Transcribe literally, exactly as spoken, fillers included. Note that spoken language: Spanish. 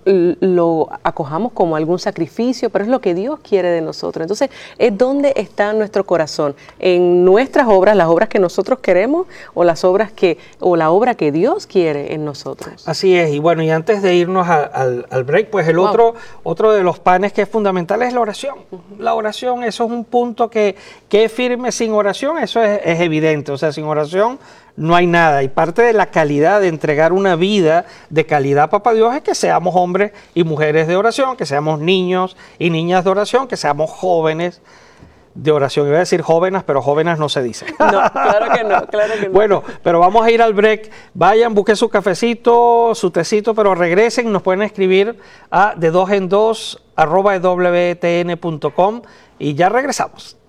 lo acojamos como algún sacrificio, pero es lo que Dios quiere de nosotros. Entonces, es donde está nuestro corazón, en nuestras obras, las obras que nosotros queremos o las obras que, o la obra que Dios quiere en nosotros. Así es, y bueno, y antes de irnos a, al, al break, pues el wow. otro, otro de los panes que es fundamental es la oración. Uh-huh. La oración, eso es un punto que, que es firme. Sin oración, eso es, es evidente, o sea, sin oración no hay nada, y parte de la calidad de entregar una vida de calidad, papá Dios, es que seamos hombres y mujeres de oración, que seamos niños y niñas de oración, que seamos jóvenes de oración. Iba a decir jóvenes, pero jóvenes no se dice. No, claro que no, claro que no. Bueno, pero vamos a ir al break. Vayan, busquen su cafecito, su tecito, pero regresen, nos pueden escribir a de dos en dos arroba w t n punto com y ya regresamos.